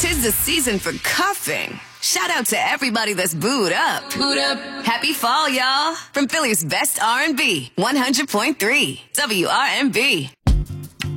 'Tis the season for cuffing. Shout out to everybody that's booed up. Booed up. Happy fall, y'all. From Philly's best R&B, 100.3 WRMB.